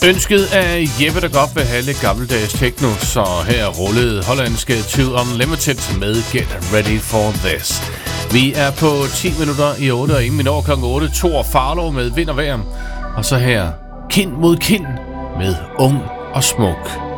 Ønsket af Jeppe, der godt vil have lidt gammeldags techno, så her rullede hollandske 2 Unlimited med Get Ready For This. Vi er på 10 minutter i 8, og inden vi når kl. 8, Thor Farlow med Vind og Vejr. Og så her, Kind mod Kind med Ung og Smuk.